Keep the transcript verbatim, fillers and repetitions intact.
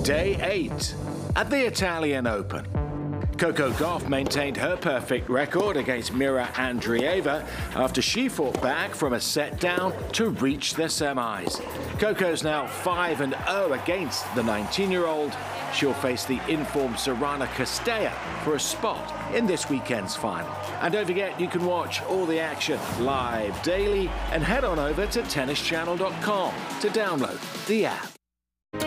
Day eight at the Italian Open. Coco Gauff maintained her perfect record against Mira Andreeva after she fought back from a set down to reach the semis. Coco's now five and oh against the nineteen-year-old. She'll face the informed Sorana Castella for a spot in this weekend's final. And don't forget, you can watch all the action live daily and head on over to tennis channel dot com to download the app.